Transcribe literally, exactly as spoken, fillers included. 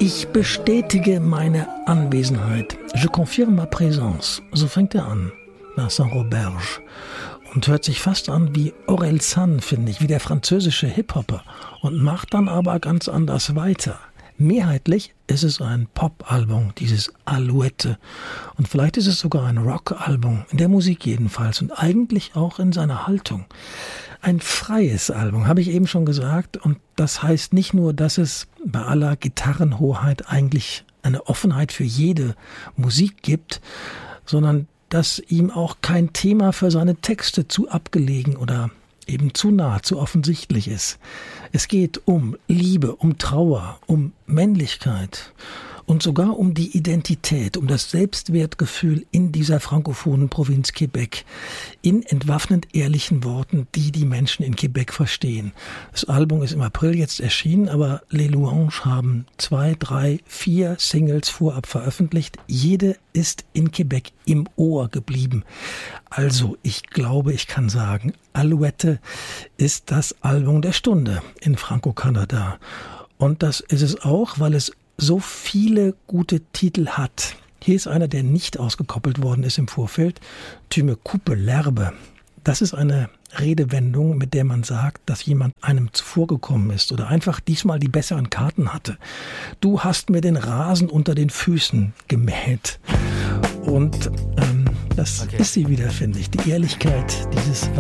Ich bestätige meine Anwesenheit. Je confirme ma présence. So fängt er an. Vincent Roberge. Und hört sich fast an wie Aurel San, finde ich, wie der französische Hip-Hopper. Und macht dann aber ganz anders weiter. Mehrheitlich ist es ein Pop-Album, dieses Alouette. Und vielleicht ist es sogar ein Rock-Album, in der Musik jedenfalls und eigentlich auch in seiner Haltung. Ein freies Album, habe ich eben schon gesagt. Und das heißt nicht nur, dass es bei aller Gitarrenhoheit eigentlich eine Offenheit für jede Musik gibt, sondern dass ihm auch kein Thema für seine Texte zu abgelegen oder eben zu nah, zu offensichtlich ist. Es geht um Liebe, um Trauer, um Männlichkeit und sogar um die Identität, um das Selbstwertgefühl in dieser frankophonen Provinz Quebec, in entwaffnend ehrlichen Worten, die die Menschen in Quebec verstehen. Das Album ist im April jetzt erschienen, aber Les Louanges haben zwei, drei, vier Singles vorab veröffentlicht. Jede ist in Quebec im Ohr geblieben. Also, ich glaube, ich kann sagen, Alouette ist das Album der Stunde in Franco-Kanada. Und das ist es auch, weil es so viele gute Titel hat. Hier ist einer, der nicht ausgekoppelt worden ist im Vorfeld. Tu me coupes l'herbe. Das ist eine Redewendung, mit der man sagt, dass jemand einem zuvorgekommen ist oder einfach diesmal die besseren Karten hatte. Du hast mir den Rasen unter den Füßen gemäht. Und ähm, das okay. ist sie wieder, finde ich. Die Ehrlichkeit dieses